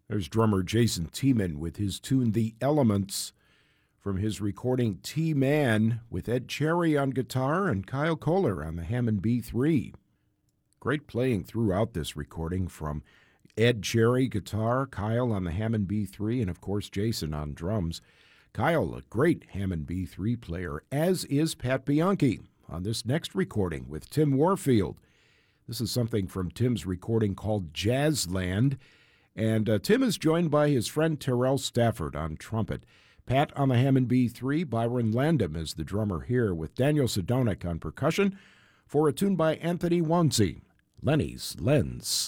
There's drummer Jason Tiemann with his tune The Elements from his recording T-Man with Ed Cherry on guitar and Kyle Kohler on the Hammond B3. Great playing throughout this recording from Ed Cherry guitar, Kyle on the Hammond B3, and of course Jason on drums. Kyle, a great Hammond B3 player, as is Pat Bianchi on this next recording with Tim Warfield. This is something from Tim's recording called Jazzland. And Tim is joined by his friend Terrell Stafford on trumpet. Pat on the Hammond B3, Byron Landam is the drummer here with Daniel Sedonic on percussion for a tune by Anthony Wanzi, Lenny's Lens.